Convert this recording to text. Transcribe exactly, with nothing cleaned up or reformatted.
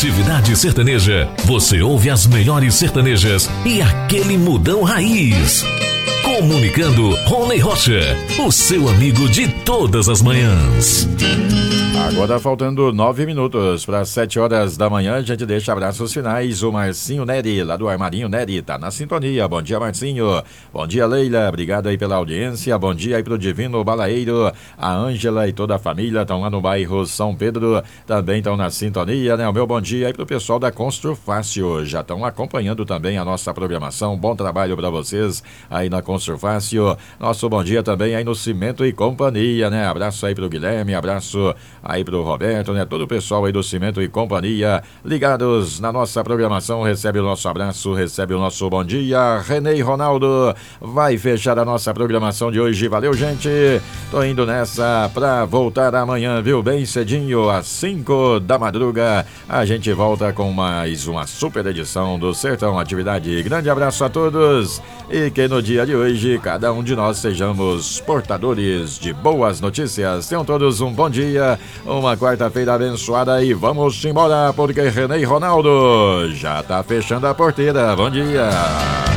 Atividade Sertaneja. Você ouve as melhores sertanejas e aquele mudão raiz. Comunicando Rony Rocha, o seu amigo de todas as manhãs. Agora faltando nove minutos para sete horas da manhã, a gente deixa abraços finais. O Marcinho Neri, lá do Armarinho Neri, tá na sintonia. Bom dia, Marcinho. Bom dia, Leila. Obrigado aí pela audiência. Bom dia aí pro Divino Balaeiro. A Ângela e toda a família estão lá no bairro São Pedro. Também estão na sintonia, né? O meu bom dia aí pro pessoal da Construfácil. Já estão acompanhando também a nossa programação. Bom trabalho para vocês aí na Construfácil. Nosso bom dia também aí no Cimento e Companhia, né? Abraço aí pro Guilherme, abraço aí pro Roberto, né? Todo o pessoal aí do Cimento e Companhia ligados na nossa programação. Recebe o nosso abraço, recebe o nosso bom dia. Renê Ronaldo vai fechar a nossa programação de hoje. Valeu, gente. Tô indo nessa pra voltar amanhã, viu? Bem cedinho, às cinco da madruga. A gente volta com mais uma super edição do Sertão Atividade. Grande abraço a todos e que no dia de hoje cada um de nós sejamos portadores de boas notícias. Tenham todos um bom dia, uma quarta-feira abençoada e vamos embora porque Renê Ronaldo já tá fechando a porteira. Bom dia.